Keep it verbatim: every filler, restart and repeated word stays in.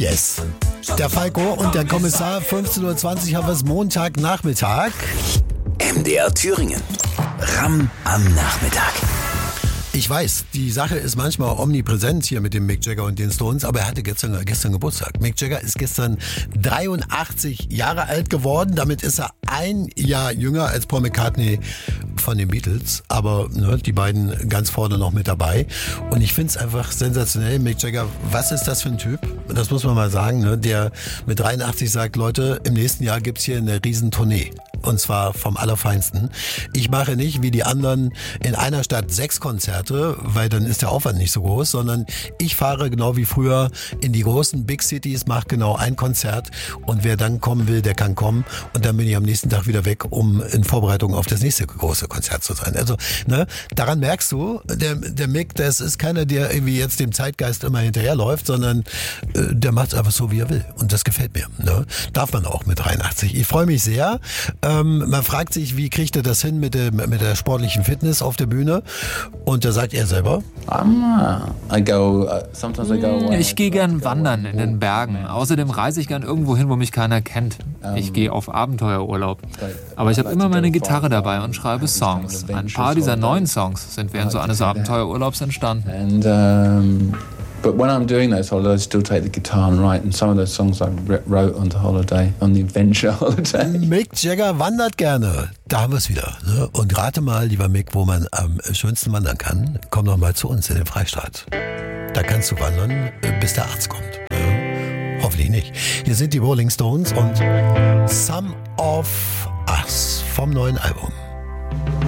Yes. Der Falco und der Kommissar, fünfzehn Uhr zwanzig haben wir es Montagnachmittag. M D R Thüringen. Ram am Nachmittag. Ich weiß, die Sache ist manchmal omnipräsent hier mit dem Mick Jagger und den Stones, aber er hatte gestern, gestern Geburtstag. Mick Jagger ist gestern dreiundachtzig Jahre alt geworden. Damit ist er ein Jahr jünger als Paul McCartney von den Beatles. Aber ne, die beiden ganz vorne noch mit dabei. Und ich finde es einfach sensationell. Mick Jagger, was ist das für ein Typ? Das muss man mal sagen, ne? Der mit dreiundachtzig sagt, Leute, im nächsten Jahr gibt's hier eine Riesentournee. Und zwar vom Allerfeinsten. Ich mache nicht wie die anderen in einer Stadt sechs Konzerte, weil dann ist der Aufwand nicht so groß, sondern ich fahre genau wie früher in die großen Big Cities, mache genau ein Konzert und wer dann kommen will, der kann kommen und dann bin ich am nächsten Tag wieder weg, um in Vorbereitung auf das nächste große Konzert zu sein. Also ne, daran merkst du, der, der Mick, das ist keiner, der irgendwie jetzt dem Zeitgeist immer hinterherläuft, sondern äh, der macht es einfach so, wie er will und das gefällt mir. Ne? Darf man auch mit dreiundachtzig. Ich freue mich sehr. Ähm, man fragt sich, wie kriegt er das hin mit der, mit der sportlichen Fitness auf der Bühne? Und da sagt er selber: Ich gehe gern wandern in den Bergen. Außerdem reise ich gern irgendwo hin, wo mich keiner kennt. Ich gehe auf Abenteuerurlaub. Aber ich habe immer meine Gitarre dabei und schreibe Songs. Ein paar dieser neuen Songs sind während so eines Abenteuerurlaubs entstanden. But when I'm doing those holidays, I still take the guitar and write. And some of those songs I wrote on the holiday, on the adventure holiday. Mick Jagger wandert gerne. Da haben wir es wieder. Ne? Und rate mal, lieber Mick, wo man am schönsten wandern kann. Komm doch mal zu uns in den Freistaat. Da kannst du wandern, bis der Arzt kommt. Ne? Hoffentlich nicht. Hier sind die Rolling Stones und Some of Us vom neuen Album.